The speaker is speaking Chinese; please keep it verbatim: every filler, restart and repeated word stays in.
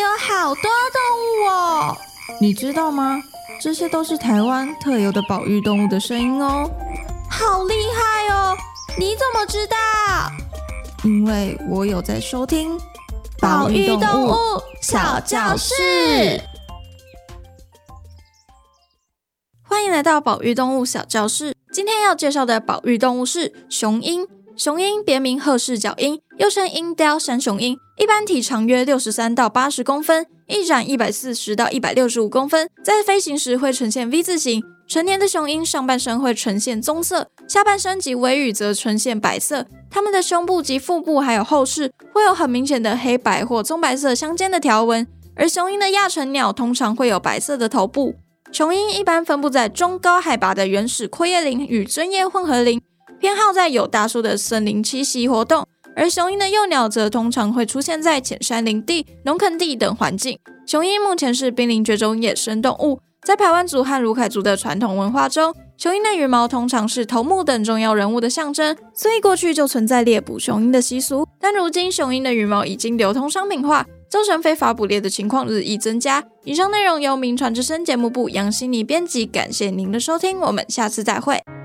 好多动物哦！你知道吗？这些都是台湾特有的保育动物的声音哦。好厉害哦！你怎么知道？因为我有在收听保育动物小教室。欢迎来到保育动物小教室。今天要介绍的保育动物是雄鹰。雄鹰别名褐翅角鹰，又称鹰雕山雄鹰，一般体长约六十三到八十公分，翼展一百四十到一百六十五公分，在飞行时会呈现 V 字形。成年的雄鹰上半身会呈现棕色，下半身及尾羽则呈现白色。它们的胸部及腹部还有后翅会有很明显的黑白或棕白色相间的条纹，而雄鹰的亚成鸟通常会有白色的头部。雄鹰一般分布在中高海拔的原始阔叶林与针叶混合林，偏好在有大树的森林栖息活动，而雄鹰的幼鸟则通常会出现在浅山林地、农垦地等环境。雄鹰目前是濒临绝种野生动物，在排湾族和鲁凯族的传统文化中，雄鹰的羽毛通常是头目等重要人物的象征，所以过去就存在猎捕雄鹰的习俗。但如今雄鹰的羽毛已经流通商品化，造成非法捕猎的情况日益增加。以上内容由名传之声节目部杨心妮编辑，感谢您的收听，我们下次再会。